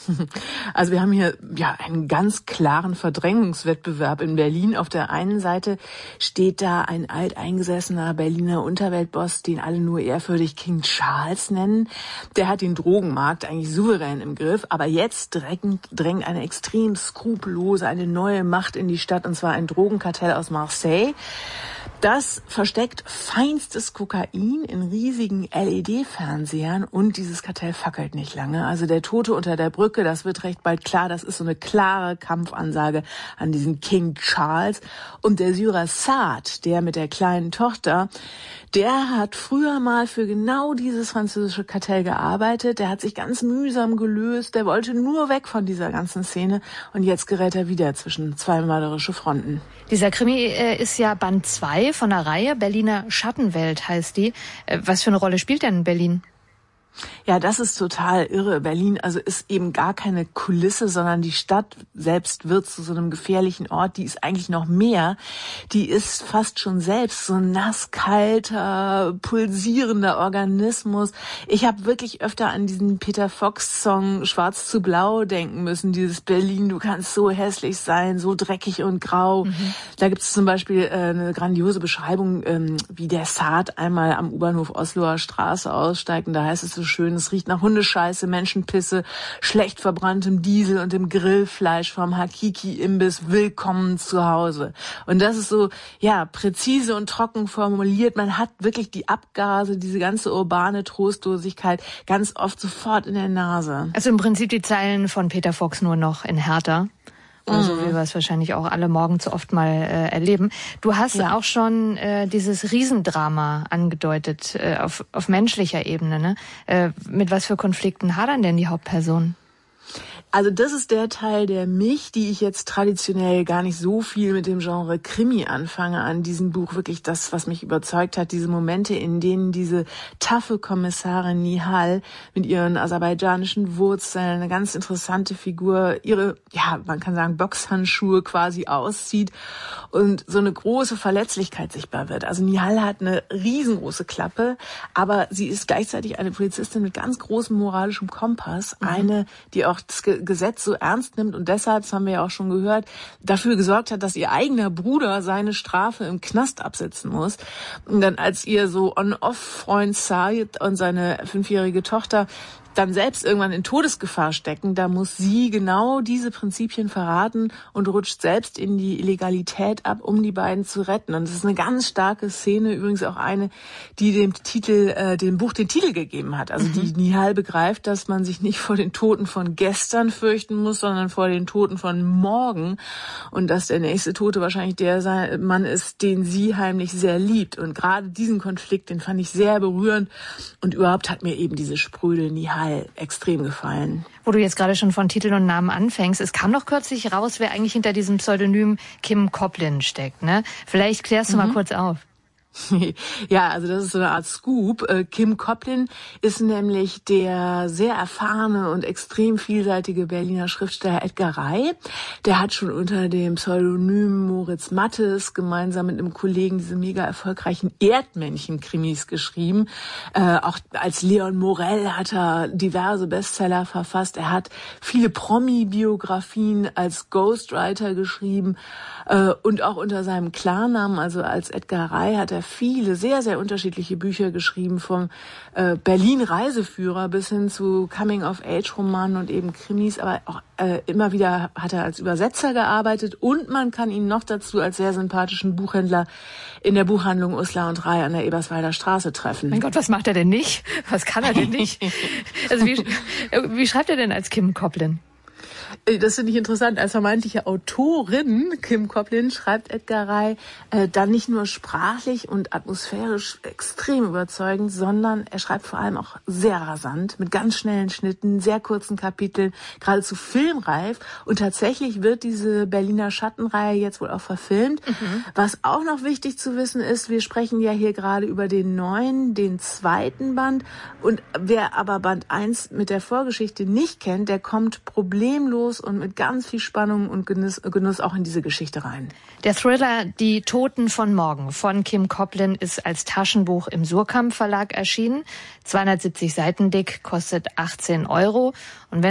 Also wir haben hier einen ganz klaren Verdrängungswettbewerb in Berlin. Auf der einen Seite steht da ein alteingesessener Berliner Unterweltboss, den alle nur ehrfürchtig King Charles nennen. Der hat den Drogenmarkt eigentlich souverän im Griff. Aber jetzt drängt eine extrem skrupellose, eine neue Macht in die Stadt, und zwar ein Drogenkartell aus Marseille. Das versteckt feinstes Kokain in riesigen LED-Fernsehern, und dieses Kartell fackelt nicht lange. Also der Tote unter der Brücke, das wird recht bald klar, das ist so eine klare Kampfansage an diesen King Charles. Und der Syrer Saad, der mit der kleinen Tochter, der hat früher mal für genau dieses französische Kartell gearbeitet. Der hat sich ganz mühsam gelöst, der wollte nur weg von dieser ganzen Szene, und jetzt gerät er wieder zwischen zwei mörderische Fronten. Dieser Krimi ist ja Band 2 von der Reihe, Berliner Schattenwelt heißt die. Was für eine Rolle spielt denn Berlin? Ja, das ist total irre. Berlin also ist eben gar keine Kulisse, sondern die Stadt selbst wird zu so einem gefährlichen Ort. Die ist eigentlich noch mehr. Die ist fast schon selbst so ein nasskalter, pulsierender Organismus. Ich habe wirklich öfter an diesen Peter Fox-Song Schwarz zu Blau denken müssen. Dieses Berlin, du kannst so hässlich sein, so dreckig und grau. Da gibt es zum Beispiel eine grandiose Beschreibung, wie der Saad einmal am U-Bahnhof Osloer Straße aussteigt. Und da heißt es so schön, es riecht nach Hundescheiße, Menschenpisse, schlecht verbranntem Diesel und dem Grillfleisch vom Hakiki-Imbiss. Willkommen zu Hause. Und das ist so, präzise und trocken formuliert. Man hat wirklich die Abgase, diese ganze urbane Trostlosigkeit ganz oft sofort in der Nase. Also im Prinzip die Zeilen von Peter Fox nur noch in härter. So wie wir es wahrscheinlich auch alle morgen zu oft mal erleben. Du hast auch schon dieses Riesendrama angedeutet, auf menschlicher Ebene. Ne? Mit was für Konflikten hadern denn die Hauptpersonen? Also das ist der Teil, die ich jetzt traditionell gar nicht so viel mit dem Genre Krimi anfange, an diesem Buch wirklich das, was mich überzeugt hat, diese Momente, in denen diese taffe Kommissarin Nihal mit ihren aserbaidschanischen Wurzeln, eine ganz interessante Figur, ihre, man kann sagen, Boxhandschuhe quasi auszieht und so eine große Verletzlichkeit sichtbar wird. Also Nihal hat eine riesengroße Klappe, aber sie ist gleichzeitig eine Polizistin mit ganz großem moralischem Kompass, eine, die auch das Gesetz so ernst nimmt und deshalb, das haben wir ja auch schon gehört, dafür gesorgt hat, dass ihr eigener Bruder seine Strafe im Knast absitzen muss. Und dann, als ihr so On-Off-Freund Said und seine 5-jährige Tochter dann selbst irgendwann in Todesgefahr stecken, da muss sie genau diese Prinzipien verraten und rutscht selbst in die Illegalität ab, um die beiden zu retten. Und es ist eine ganz starke Szene, übrigens auch eine, die dem Buch den Titel gegeben hat. Also die Nihal begreift, dass man sich nicht vor den Toten von gestern fürchten muss, sondern vor den Toten von morgen, und dass der nächste Tote wahrscheinlich der Mann ist, den sie heimlich sehr liebt. Und gerade diesen Konflikt, den fand ich sehr berührend, und überhaupt hat mir eben diese spröde Nihal extrem gefallen. Wo du jetzt gerade schon von Titeln und Namen anfängst, es kam doch kürzlich raus, wer eigentlich hinter diesem Pseudonym Kim Coplin steckt, ne? Vielleicht klärst du mal kurz auf. Ja, also das ist so eine Art Scoop. Kim Coplin ist nämlich der sehr erfahrene und extrem vielseitige Berliner Schriftsteller Edgar Rey. Der hat schon unter dem Pseudonym Moritz Mattes gemeinsam mit einem Kollegen diese mega erfolgreichen Erdmännchen-Krimis geschrieben. Auch als Leon Morell hat er diverse Bestseller verfasst. Er hat viele Promi-Biografien als Ghostwriter geschrieben. Und auch unter seinem Klarnamen, also als Edgar Rey, hat er viele, sehr, sehr unterschiedliche Bücher geschrieben, vom Berlin-Reiseführer bis hin zu Coming-of-Age-Romanen und eben Krimis, aber auch immer wieder hat er als Übersetzer gearbeitet, und man kann ihn noch dazu als sehr sympathischen Buchhändler in der Buchhandlung Uslar und Rey an der Eberswalder Straße treffen. Mein Gott, was macht er denn nicht? Was kann er denn nicht? Also wie schreibt er denn als Kim Coplin? Das finde ich interessant. Als vermeintliche Autorin, Kim Coplin, schreibt Edgar Rey dann nicht nur sprachlich und atmosphärisch extrem überzeugend, sondern er schreibt vor allem auch sehr rasant, mit ganz schnellen Schnitten, sehr kurzen Kapiteln, geradezu filmreif. Und tatsächlich wird diese Berliner Schattenreihe jetzt wohl auch verfilmt. Was auch noch wichtig zu wissen ist, wir sprechen ja hier gerade über den zweiten Band. Und wer aber Band 1 mit der Vorgeschichte nicht kennt, der kommt problemlos und mit ganz viel Spannung und Genuss auch in diese Geschichte rein. Der Thriller Die Toten von morgen von Kim Coplin ist als Taschenbuch im Surkamp Verlag erschienen. 270 Seiten dick, kostet 18 €. Und wenn